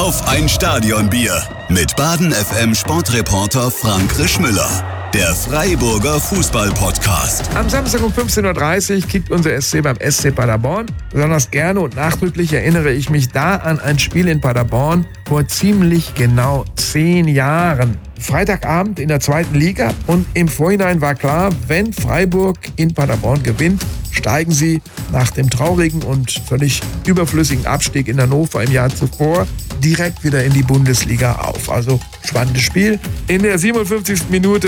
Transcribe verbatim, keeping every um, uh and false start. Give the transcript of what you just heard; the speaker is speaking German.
Auf ein Stadionbier mit Baden F M Sportreporter Frank Rischmüller. Der Freiburger Fußball-Podcast. Am Samstag um fünfzehn Uhr dreißig kickt unser S C beim S C Paderborn. Besonders gerne und nachdrücklich erinnere ich mich da an ein Spiel in Paderborn vor ziemlich genau zehn Jahren. Freitagabend in der zweiten Liga und im Vorhinein war klar, wenn Freiburg in Paderborn gewinnt, steigen sie nach dem traurigen und völlig überflüssigen Abstieg in Hannover im Jahr zuvor direkt wieder in die Bundesliga auf. Also spannendes Spiel. In der siebenundfünfzigsten Minute